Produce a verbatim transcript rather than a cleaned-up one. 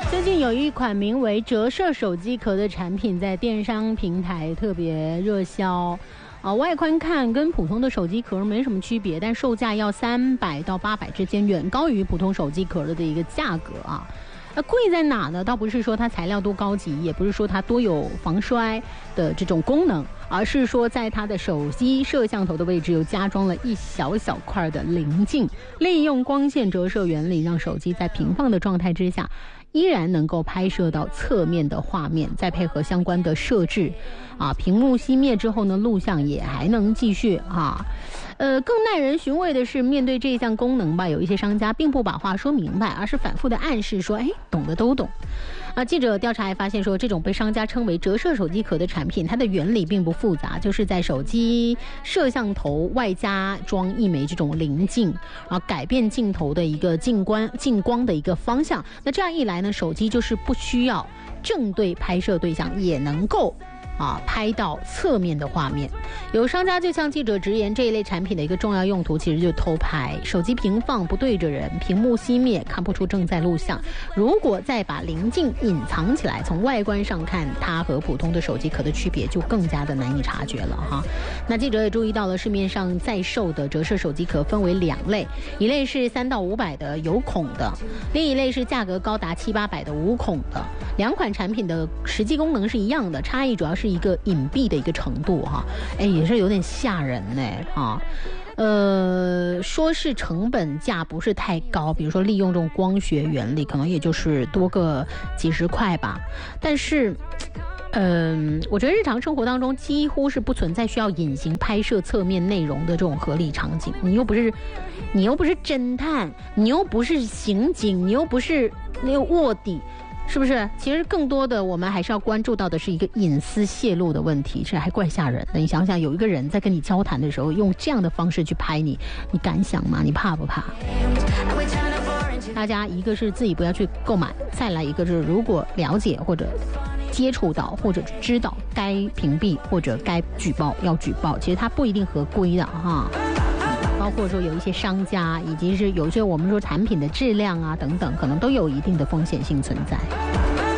最近有一款名为折射手机壳的产品在电商平台特别热销啊，外观看跟普通的手机壳没什么区别，但售价要三百到八百之间，远高于普通手机壳的一个价格啊。那贵在哪呢？倒不是说它材料多高级，也不是说它多有防摔的这种功能，而是说在它的手机摄像头的位置又加装了一小小块的棱镜，利用光线折射原理，让手机在平放的状态之下依然能够拍摄到侧面的画面，再配合相关的设置啊，屏幕熄灭之后呢，录像也还能继续啊。呃，更耐人寻味的是，面对这项功能吧，有一些商家并不把话说明白，而是反复的暗示说，哎，懂的都懂。啊，记者调查还发现说，这种被商家称为折射手机壳的产品，它的原理并不复杂，就是在手机摄像头外加装一枚这种棱镜，啊，改变镜头的一个镜光镜光的一个方向。那这样一来呢，手机就是不需要正对拍摄对象，也能够啊，拍到侧面的画面。有商家就向记者直言，这一类产品的一个重要用途其实就是偷拍，手机平放不对着人，屏幕熄灭看不出正在录像，如果再把棱镜隐藏起来，从外观上看它和普通的手机壳的区别就更加的难以察觉了哈。那记者也注意到了，市面上在售的折射手机壳分为两类，一类是三到五百的有孔的，另一类是价格高达七八百的无孔的。两款产品的实际功能是一样的，差异主要是一个隐蔽的一个程度哈，哎，也是有点吓人呢啊。呃，说是成本价不是太高，比如说利用这种光学原理，可能也就是多个几十块吧。但是，嗯、呃，我觉得日常生活当中几乎是不存在需要隐形拍摄侧面内容的这种合理场景。你又不是，你又不是侦探，你又不是刑警，你又不是那个卧底。是不是？其实更多的我们还是要关注到的是一个隐私泄露的问题，这还怪吓人的。你想想，有一个人在跟你交谈的时候，用这样的方式去拍你，你敢想吗？你怕不怕？大家一个是自己不要去购买，再来一个是如果了解或者接触到或者知道该屏蔽或者该举报要举报，其实它不一定合规的哈。包括说有一些商家，以及是有一些我们说产品的质量啊等等，可能都有一定的风险性存在。